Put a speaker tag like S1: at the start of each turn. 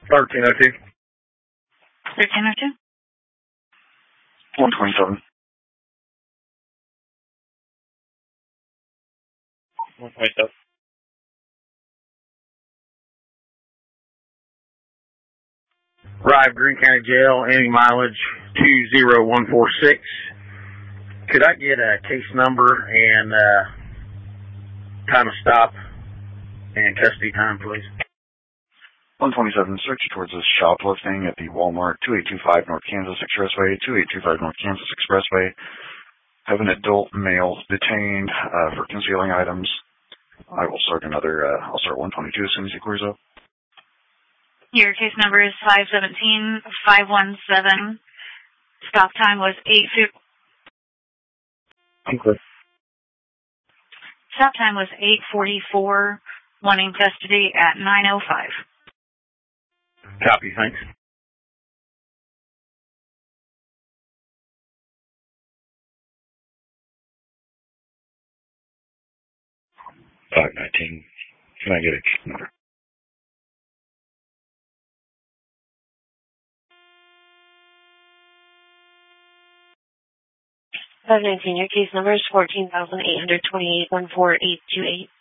S1: 1302.
S2: 1302?
S3: 127.
S4: 127.
S1: Arrive Greene County Jail, any mileage 20146. Could I get a case number and time of stop and custody time, please?
S3: 127, search towards a shoplifting at the Walmart, 2825 North Kansas Expressway, 2825 North Kansas Expressway. Have an adult male detained for concealing items. I will start I'll start 122 as soon as he clears up.
S2: Your case number is 517-517. Stop time was 8:50.
S1: Okay.
S2: Stop time was 8:44. Wanting custody at 9:05.
S1: Copy, thanks.
S5: $519. Can I get a case number?
S6: $519. Your case number is 14,828-14828.